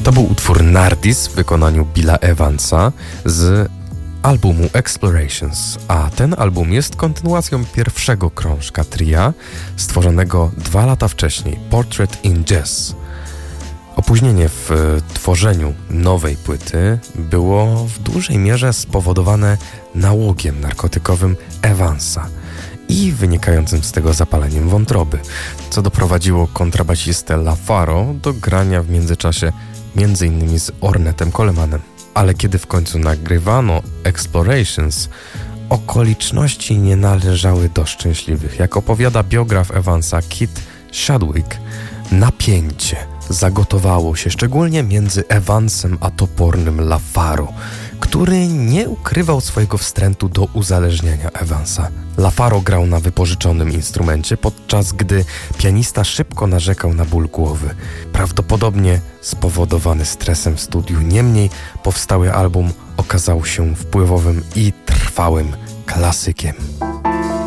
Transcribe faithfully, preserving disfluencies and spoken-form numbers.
To był utwór Nardis w wykonaniu Billa Evansa z albumu Explorations, a ten album jest kontynuacją pierwszego krążka tria stworzonego dwa lata wcześniej, Portrait in Jazz. Opóźnienie w tworzeniu nowej płyty było w dużej mierze spowodowane nałogiem narkotykowym Evansa i wynikającym z tego zapaleniem wątroby, co doprowadziło kontrabasistę LaFaro do grania w międzyczasie między innymi z Ornetem Colemanem. Ale kiedy w końcu nagrywano Explorations, okoliczności nie należały do szczęśliwych. Jak opowiada biograf Evansa Kit Shadwick, napięcie zagotowało się szczególnie między Evansem a topornym LaFaro, który nie ukrywał swojego wstrętu do uzależnienia Evansa. LaFaro grał na wypożyczonym instrumencie, podczas gdy pianista szybko narzekał na ból głowy, prawdopodobnie spowodowany stresem w studiu. Niemniej powstały album okazał się wpływowym i trwałym klasykiem.